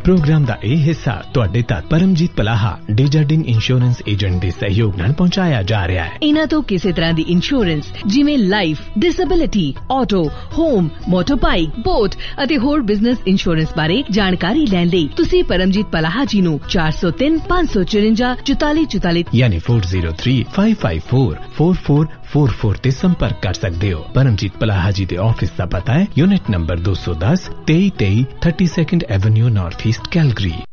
Programme दा ਇਹ ਹਿੱਸਾ ਤੁਹਾਡੇ ਤੱਕ ਪਰਮਜੀਤ ਪਲਾਹਾ ਡੇਜਰਡਿੰਗ ਇੰਸ਼ੋਰੈਂਸ ਏਜੰਟ ਦੇ ਸਹਿਯੋਗ ਨਾਲ ਪਹੁੰਚਾਇਆ ਜਾ ਰਿਹਾ ਹੈ। ਇਹਨਾਂ ਤੋਂ ਕਿਸੇ ਤਰ੍ਹਾਂ ਦੀ ਇੰਸ਼ੋਰੈਂਸ ਜਿਵੇਂ life, disability, auto, home, ਮੋਟਰਬਾਈਕ, boat ਅਤੇ ਹੋਰ ਬਿਜ਼ਨਸ ਇੰਸ਼ੋਰੈਂਸ ਬਾਰੇ ਜਾਣਕਾਰੀ ਲੈਣ ਲਈ ਤੁਸੀਂ ਪਰਮਜੀਤ ਪਲਾਹਾ ਜੀ ਨੂੰ 403 554 4444 ਯਾਨੀ 4035544444 ਤੇ ਸੰਪਰਕ ਕਰ ਸਕਦੇ ਹੋ। ਪਰਮਜੀਤ ਪਲਾਹਾ ਜੀ ਦੇ ਆਫਿਸ ਦਾ ਪਤਾ ਹੈ unit number 210 2323 32nd avenue north East Calgary.